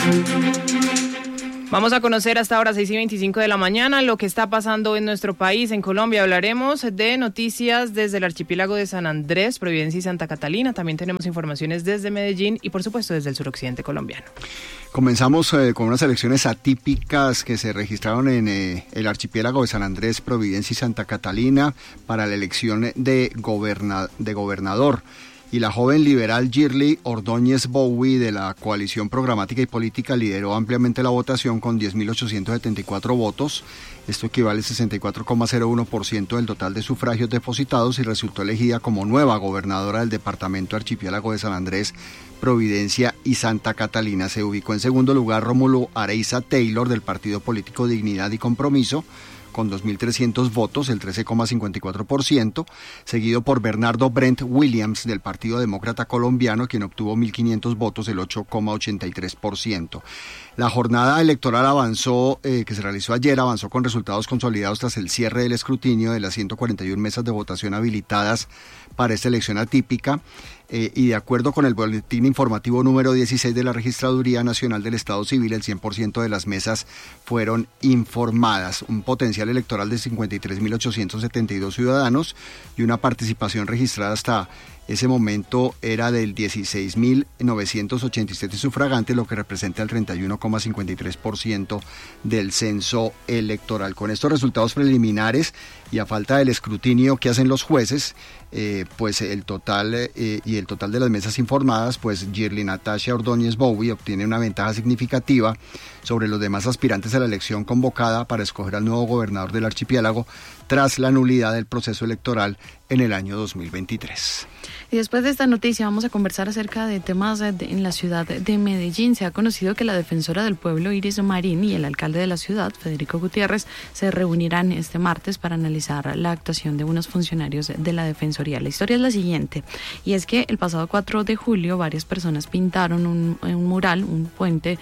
Vamos a conocer hasta ahora 6:25 de la mañana lo que está pasando en nuestro país, en Colombia. Hablaremos de noticias desde el archipiélago de San Andrés, Providencia y Santa Catalina. También tenemos informaciones desde Medellín y, por supuesto, desde el suroccidente colombiano. Comenzamos con unas elecciones atípicas que se registraron en el archipiélago de San Andrés, Providencia y Santa Catalina para la elección de gobernador. Y la joven liberal Girly Ordóñez Bowie de la Coalición Programática y Política lideró ampliamente la votación con 10.874 votos. Esto equivale al 64,01% del total de sufragios depositados y resultó elegida como nueva gobernadora del departamento archipiélago de San Andrés, Providencia y Santa Catalina. Se ubicó en segundo lugar Rómulo Areiza Taylor del partido político Dignidad y Compromiso, con 2.300 votos, el 13,54%, seguido por Bernardo Brent Williams del Partido Demócrata Colombiano, quien obtuvo 1.500 votos, el 8,83%. La jornada electoral avanzó, que se realizó ayer, avanzó con resultados consolidados tras el cierre del escrutinio de las 141 mesas de votación habilitadas para esta elección atípica. Y de acuerdo con el boletín informativo número 16 de la Registraduría Nacional del Estado Civil, el 100% de las mesas fueron informadas. Un potencial electoral de 53.872 ciudadanos y una participación registrada hasta ese momento era del 16.987 sufragantes, lo que representa el 31,53% del censo electoral. Con estos resultados preliminares y a falta del escrutinio que hacen los jueces, pues el total de las mesas informadas, pues Girly Natasha Ordóñez Bowie obtiene una ventaja significativa sobre los demás aspirantes a la elección convocada para escoger al nuevo gobernador del archipiélago tras la nulidad del proceso electoral en el año 2023. Y después de esta noticia vamos a conversar acerca de temas en la ciudad de Medellín. Se ha conocido que la defensora del pueblo, Iris Marín, y el alcalde de la ciudad, Federico Gutiérrez, se reunirán este martes para analizar la actuación de unos funcionarios de la Defensoría. La historia es la siguiente, y es que el pasado 4 de julio varias personas pintaron un mural, un puente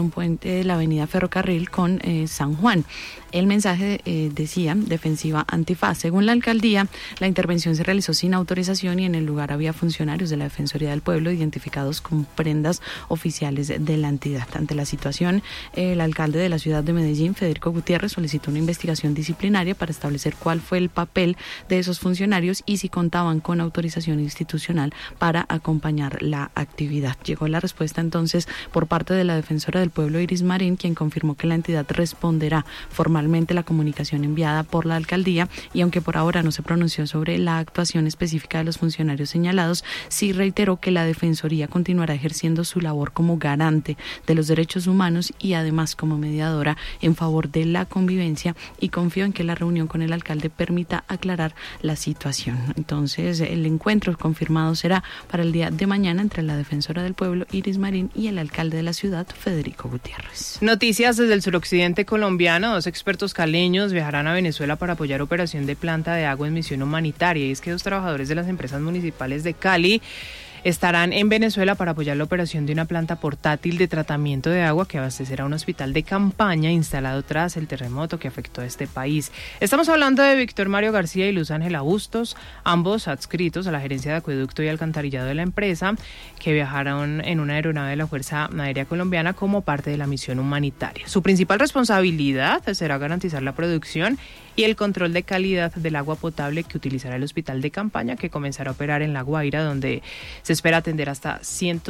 de la avenida Ferrocarril con San Juan. El mensaje decía defensiva antifaz. Según la alcaldía, la intervención se realizó sin autorización y en el lugar había funcionarios de la Defensoría del Pueblo identificados con prendas oficiales de la entidad. Ante la situación, el alcalde de la ciudad de Medellín, Federico Gutiérrez, solicitó una investigación disciplinaria para establecer cuál fue el papel de esos funcionarios y si contaban con autorización institucional para acompañar la actividad. Llegó la respuesta entonces por parte de la defensora del pueblo, Iris Marín, quien confirmó que la entidad responderá formalmente la comunicación enviada por la alcaldía y aunque por ahora no se pronunció sobre la actuación específica de los funcionarios señalados, sí reiteró que la Defensoría continuará ejerciendo su labor como garante de los derechos humanos y además como mediadora en favor de la convivencia y confío en que la reunión con el alcalde permita aclarar la situación. Entonces, el encuentro confirmado será para el día de mañana entre la defensora del pueblo, Iris Marín, y el alcalde de la ciudad, Federico Gutiérrez. Noticias desde el suroccidente colombiano. 2 expertos caleños viajarán a Venezuela para apoyar operación de planta de agua en misión humanitaria. Y es que 2 trabajadores de las empresas municipales de Cali estarán en Venezuela para apoyar la operación de una planta portátil de tratamiento de agua que abastecerá un hospital de campaña instalado tras el terremoto que afectó a este país. Estamos hablando de Víctor Mario García y Luz Ángela Bustos, ambos adscritos a la gerencia de acueducto y alcantarillado de la empresa, que viajaron en una aeronave de la Fuerza Aérea Colombiana como parte de la misión humanitaria. Su principal responsabilidad será garantizar la producción y el control de calidad del agua potable que utilizará el hospital de campaña, que comenzará a operar en La Guaira, donde se espera atender hasta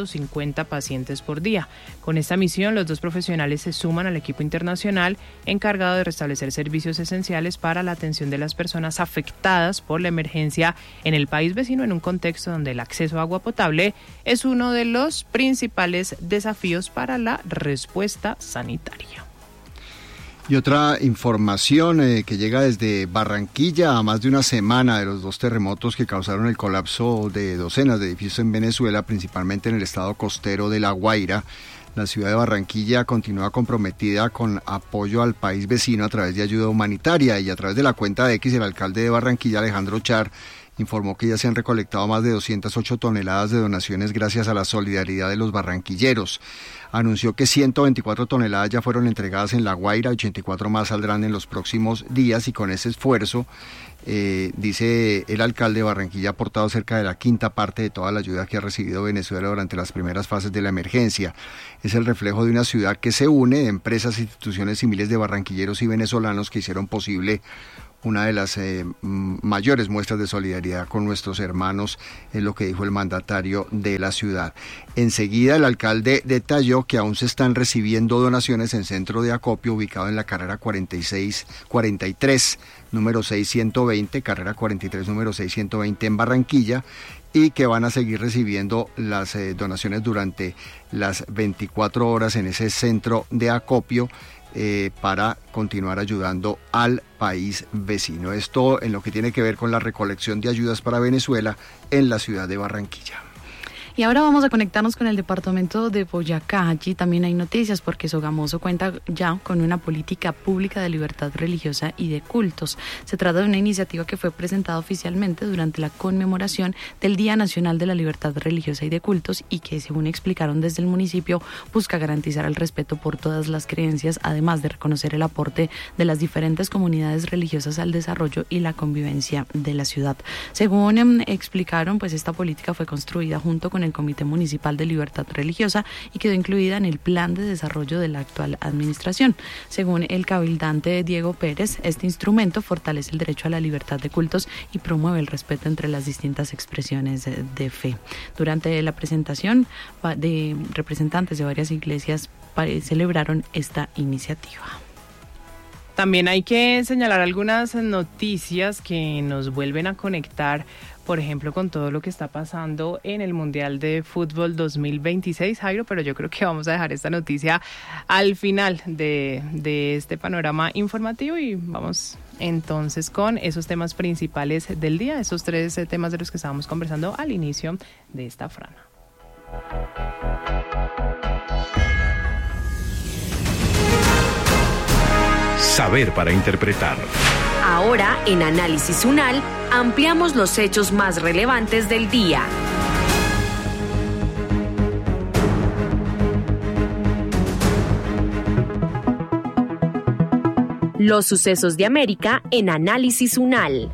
150 pacientes por día. Con esta misión, los 2 profesionales se suman al equipo internacional encargado de restablecer servicios esenciales para la atención de las personas afectadas por la emergencia en el país vecino, en un contexto donde el acceso a agua potable es uno de los principales desafíos para la respuesta sanitaria. Y otra información que llega desde Barranquilla, a más de una semana de los 2 terremotos que causaron el colapso de docenas de edificios en Venezuela, principalmente en el estado costero de La Guaira. La ciudad de Barranquilla continúa comprometida con apoyo al país vecino a través de ayuda humanitaria y a través de la cuenta de X, el alcalde de Barranquilla, Alejandro Char, informó que ya se han recolectado más de 208 toneladas de donaciones gracias a la solidaridad de los barranquilleros. Anunció que 124 toneladas ya fueron entregadas en La Guaira, 84 más saldrán en los próximos días y con ese esfuerzo Dice el alcalde, Barranquilla ha aportado cerca de la quinta parte de toda la ayuda que ha recibido Venezuela durante las primeras fases de la emergencia. Es el reflejo de una ciudad que se une de empresas, instituciones y miles de barranquilleros y venezolanos que hicieron posible una de las mayores muestras de solidaridad con nuestros hermanos, es lo que dijo el mandatario de la ciudad. Enseguida el alcalde detalló que aún se están recibiendo donaciones en centro de acopio ubicado en la carrera 43, número 620, carrera 43, número 620 en Barranquilla, y que van a seguir recibiendo las donaciones durante las 24 horas en ese centro de acopio, para continuar ayudando al país vecino. Esto en lo que tiene que ver con la recolección de ayudas para Venezuela en la ciudad de Barranquilla. Y ahora vamos a conectarnos con el departamento de Boyacá. Allí también hay noticias porque Sogamoso cuenta ya con una política pública de libertad religiosa y de cultos. Se trata de una iniciativa que fue presentada oficialmente durante la conmemoración del Día Nacional de la Libertad Religiosa y de Cultos y que, según explicaron desde el municipio, busca garantizar el respeto por todas las creencias, además de reconocer el aporte de las diferentes comunidades religiosas al desarrollo y la convivencia de la ciudad. Según explicaron, pues esta política fue construida junto con el Comité Municipal de Libertad Religiosa y quedó incluida en el plan de desarrollo de la actual administración. Según el cabildante Diego Pérez, este instrumento fortalece el derecho a la libertad de cultos y promueve el respeto entre las distintas expresiones de fe. Durante la presentación de representantes de varias iglesias celebraron esta iniciativa. También hay que señalar algunas noticias que nos vuelven a conectar, por ejemplo, con todo lo que está pasando en el Mundial de Fútbol 2026, Jairo, pero yo creo que vamos a dejar esta noticia al final de este panorama informativo y vamos entonces con esos temas principales del día, esos tres temas de los que estábamos conversando al inicio de esta franja. Saber para interpretar. Ahora, en Análisis UNAL, ampliamos los hechos más relevantes del día. Los sucesos de América en Análisis UNAL.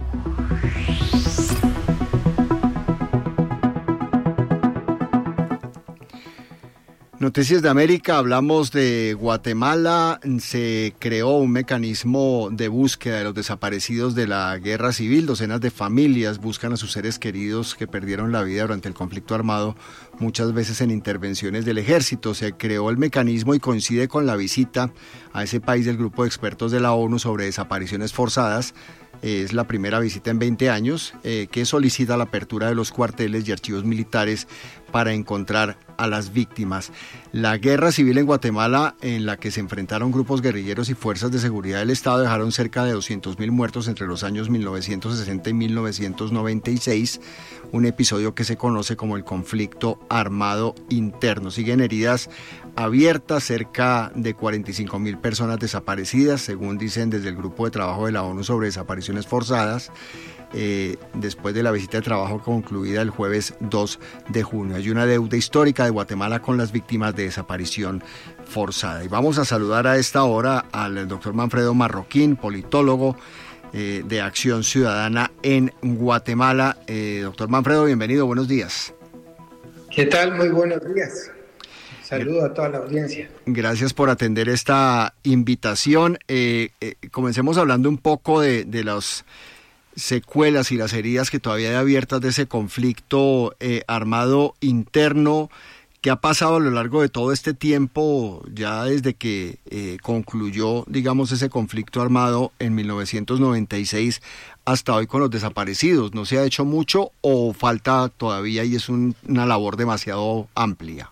Noticias de América, hablamos de Guatemala. Se creó un mecanismo de búsqueda de los desaparecidos de la guerra civil. Docenas de familias buscan a sus seres queridos que perdieron la vida durante el conflicto armado, muchas veces en intervenciones del ejército. Se creó el mecanismo y coincide con la visita a ese país del grupo de expertos de la ONU sobre desapariciones forzadas. Es la primera visita en 20 años que solicita la apertura de los cuarteles y archivos militares para encontrar a las víctimas. La guerra civil en Guatemala, en la que se enfrentaron grupos guerrilleros y fuerzas de seguridad del Estado, dejaron cerca de 200.000 muertos entre los años 1960 y 1996, un episodio que se conoce como el conflicto armado interno. Siguen heridas abiertas, cerca de 45.000 personas desaparecidas, según dicen desde el Grupo de Trabajo de la ONU sobre Desapariciones Forzadas, después de la visita de trabajo concluida el jueves 2 de junio. Hay una deuda histórica de Guatemala con las víctimas de desaparición forzada. Y vamos a saludar a esta hora al doctor Manfredo Marroquín, politólogo de Acción Ciudadana en Guatemala. Doctor Manfredo, bienvenido, buenos días. ¿Qué tal? Muy buenos días. Saludo a toda la audiencia. Gracias por atender esta invitación. Comencemos hablando un poco de las secuelas y las heridas que todavía hay abiertas de ese conflicto armado interno. ¿Qué ha pasado a lo largo de todo este tiempo, ya desde que concluyó, digamos, ese conflicto armado en 1996 hasta hoy con los desaparecidos? ¿No se ha hecho mucho o falta todavía y es una labor demasiado amplia?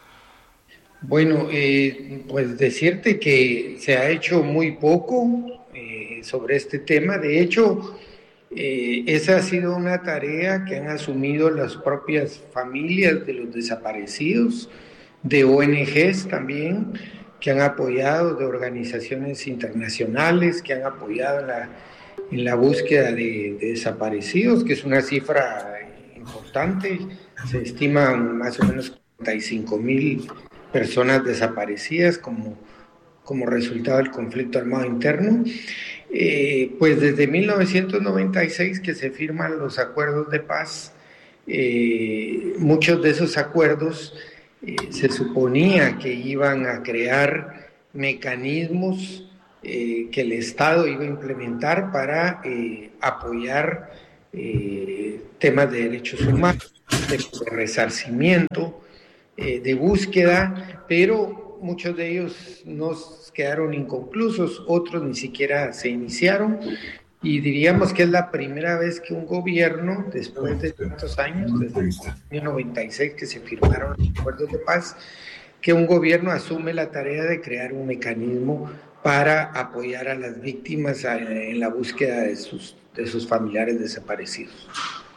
Bueno, pues decirte que se ha hecho muy poco sobre este tema. De hecho, esa ha sido una tarea que han asumido las propias familias de los desaparecidos, de ONGs también, que han apoyado, de organizaciones internacionales, que han apoyado en la búsqueda de desaparecidos, que es una cifra importante. Se estiman más o menos 45.000 personas desaparecidas como resultado del conflicto armado interno. Pues desde 1996 que se firman los acuerdos de paz, muchos de esos acuerdos se suponía que iban a crear mecanismos que el Estado iba a implementar para apoyar temas de derechos humanos, de resarcimiento, de búsqueda, pero muchos de ellos nos quedaron inconclusos, otros ni siquiera se iniciaron, y diríamos que es la primera vez que un gobierno, después de tantos años, desde el año 96 que se firmaron los acuerdos de paz, que un gobierno asume la tarea de crear un mecanismo para apoyar a las víctimas en la búsqueda de sus familiares desaparecidos.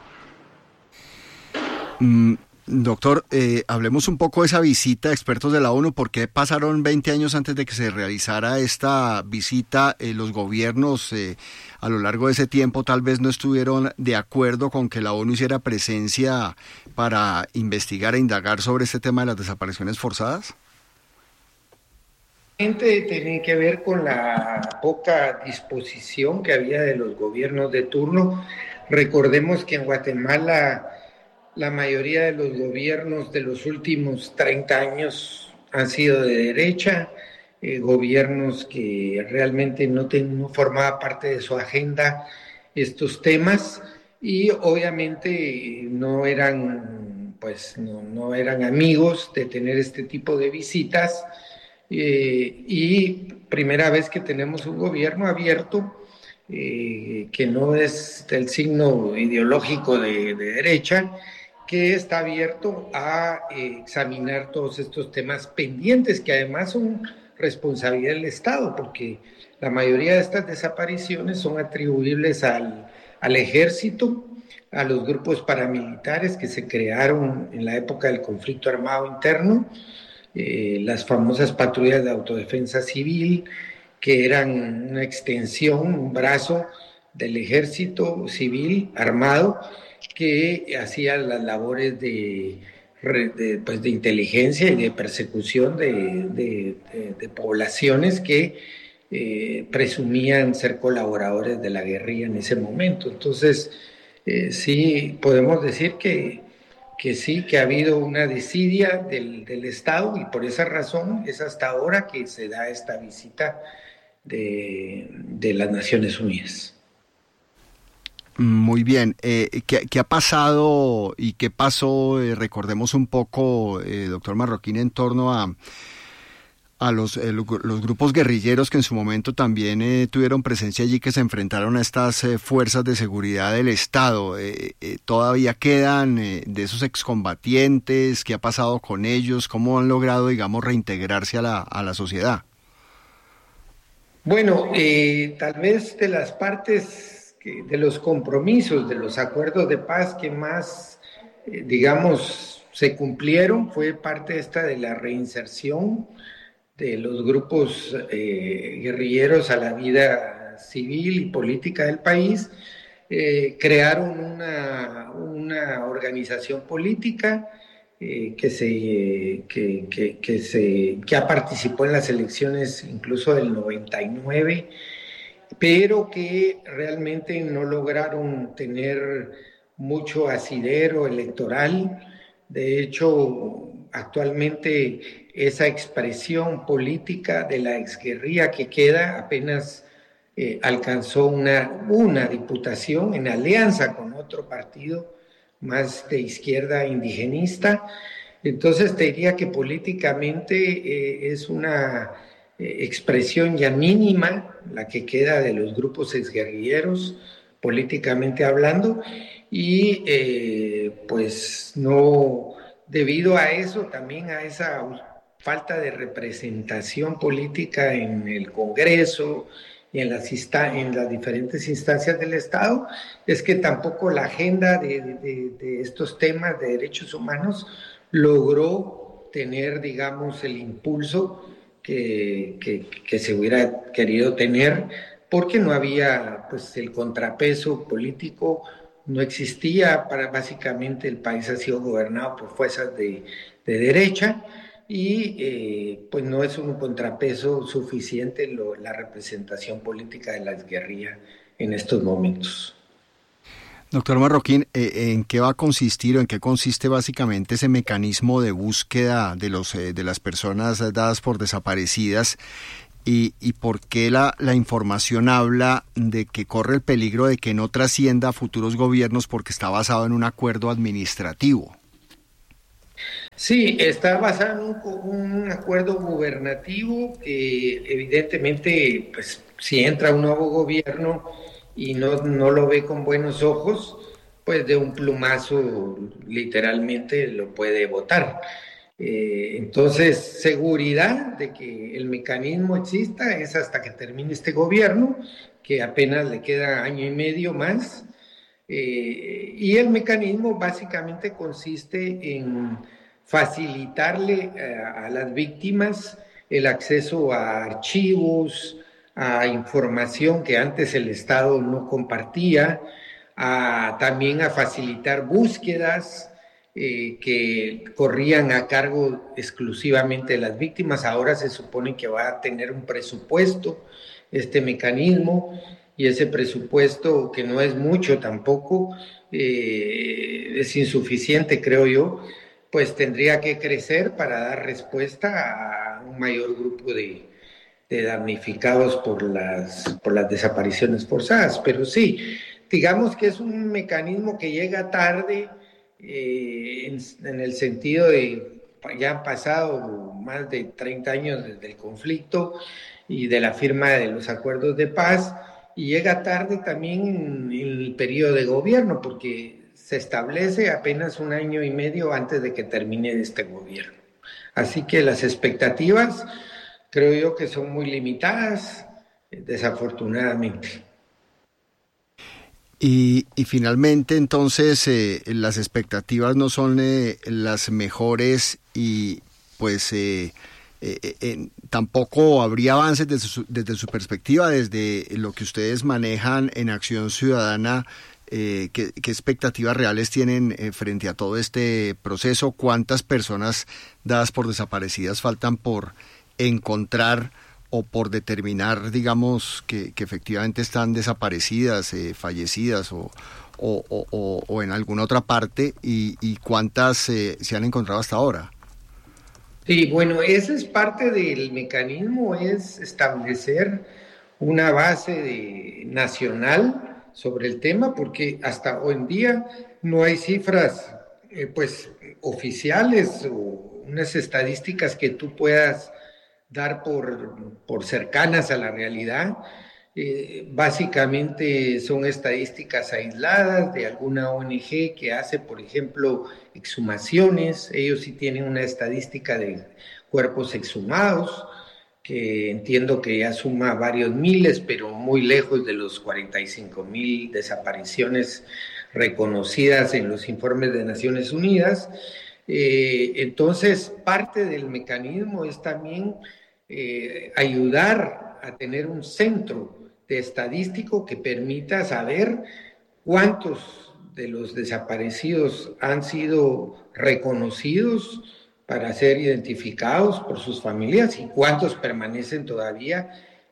Doctor, hablemos un poco de esa visita de expertos de la ONU. ¿Por qué pasaron 20 años antes de que se realizara esta visita? Los gobiernos a lo largo de ese tiempo tal vez no estuvieron de acuerdo con que la ONU hiciera presencia para investigar e indagar sobre este tema de las desapariciones forzadas. Tiene que ver con la poca disposición que había de los gobiernos de turno. Recordemos que en Guatemala la mayoría de los gobiernos de los últimos 30 años han sido de derecha, gobiernos que realmente no formaba parte de su agenda estos temas, y obviamente no eran amigos de tener este tipo de visitas, y primera vez que tenemos un gobierno abierto, que no es del signo ideológico de derecha, que está abierto a examinar todos estos temas pendientes, que además son responsabilidad del Estado, porque la mayoría de estas desapariciones son atribuibles al ejército, a los grupos paramilitares que se crearon en la época del conflicto armado interno, las famosas patrullas de autodefensa civil, que eran una extensión, un brazo del ejército civil armado, que hacía las labores de inteligencia y de persecución de poblaciones que presumían ser colaboradores de la guerrilla en ese momento. Entonces, sí podemos decir que sí, que ha habido una desidia del Estado, y por esa razón es hasta ahora que se da esta visita de las Naciones Unidas. Muy bien. ¿Qué ha pasado y qué pasó? Recordemos un poco, doctor Marroquín, en torno a los grupos guerrilleros que en su momento también tuvieron presencia allí, que se enfrentaron a estas fuerzas de seguridad del Estado. ¿Todavía quedan de esos excombatientes? ¿Qué ha pasado con ellos? ¿Cómo han logrado, digamos, reintegrarse a la sociedad? Bueno, tal vez de las partes, de los compromisos, de los acuerdos de paz que más, digamos, se cumplieron, fue parte esta de la reinserción de los grupos guerrilleros a la vida civil y política del país. Crearon una organización política que participó en las elecciones incluso del 99, pero que realmente no lograron tener mucho asidero electoral. De hecho, actualmente esa expresión política de la exguerrilla que queda apenas alcanzó una diputación en alianza con otro partido más de izquierda indigenista. Entonces te diría que políticamente es una expresión ya mínima la que queda de los grupos exguerrilleros, políticamente hablando, y pues no, debido a eso, también a esa falta de representación política en el Congreso y en las diferentes instancias del Estado, es que tampoco la agenda de estos temas de derechos humanos logró tener, digamos, el impulso que se hubiera querido tener, porque no había, pues, el contrapeso político no existía. Básicamente el país ha sido gobernado por fuerzas de derecha, y pues no es un contrapeso suficiente la representación política de la exguerrilla en estos momentos. Doctor Marroquín, ¿en qué va a consistir o en qué consiste básicamente ese mecanismo de búsqueda de las personas dadas por desaparecidas y por qué la información habla de que corre el peligro de que no trascienda a futuros gobiernos porque está basado en un acuerdo administrativo? Sí, está basado en un acuerdo gubernativo que evidentemente, pues, si entra un nuevo gobierno y no lo ve con buenos ojos, pues de un plumazo literalmente lo puede votar. Entonces, seguridad de que el mecanismo exista es hasta que termine este gobierno, que apenas le queda año y medio más, y el mecanismo básicamente consiste en facilitarle a las víctimas el acceso a archivos, a información que antes el Estado no compartía, también a facilitar búsquedas que corrían a cargo exclusivamente de las víctimas. Ahora se supone que va a tener un presupuesto este mecanismo, y ese presupuesto, que no es mucho tampoco, es insuficiente, creo yo, pues tendría que crecer para dar respuesta a un mayor grupo de damnificados por las desapariciones forzadas. Pero sí, digamos que es un mecanismo que llega tarde, en el sentido de ya han pasado más de 30 años desde el conflicto y de la firma de los acuerdos de paz, y llega tarde también en el periodo de gobierno, porque se establece apenas un año y medio antes de que termine este gobierno. Así que las expectativas creo yo que son muy limitadas, desafortunadamente. Y finalmente, entonces, las expectativas no son las mejores y pues tampoco habría avances desde su perspectiva, desde lo que ustedes manejan en Acción Ciudadana. ¿Qué expectativas reales tienen frente a todo este proceso? ¿Cuántas personas dadas por desaparecidas faltan por encontrar o por determinar, digamos, que efectivamente están desaparecidas, fallecidas o en alguna otra parte, y cuántas se han encontrado hasta ahora? Sí, bueno, esa es parte del mecanismo, es establecer una base nacional sobre el tema, porque hasta hoy en día no hay cifras pues oficiales o unas estadísticas que tú puedas dar por cercanas a la realidad. Básicamente son estadísticas aisladas de alguna ONG que hace, por ejemplo, exhumaciones. Ellos sí tienen una estadística de cuerpos exhumados, que entiendo que ya suma varios miles, pero muy lejos de los 45,000 desapariciones reconocidas en los informes de Naciones Unidas. Entonces, parte del mecanismo es también ayudar a tener un centro de estadístico que permita saber cuántos de los desaparecidos han sido reconocidos para ser identificados por sus familias y cuántos permanecen todavía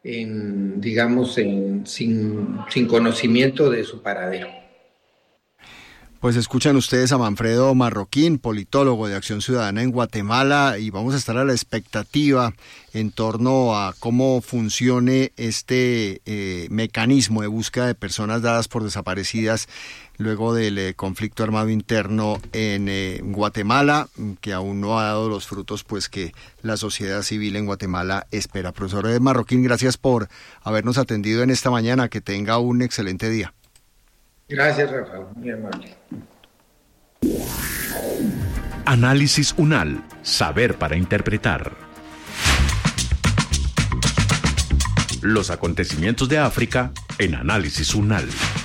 sin conocimiento de su paradero. Pues escuchan ustedes a Manfredo Marroquín, politólogo de Acción Ciudadana en Guatemala, y vamos a estar a la expectativa en torno a cómo funcione este mecanismo de búsqueda de personas dadas por desaparecidas luego del conflicto armado interno en Guatemala, que aún no ha dado los frutos pues que la sociedad civil en Guatemala espera. Profesor Marroquín, gracias por habernos atendido en esta mañana. Que tenga un excelente día. Gracias, Rafael, muy amable. Análisis UNAL, saber para interpretar. Los acontecimientos de África en Análisis UNAL.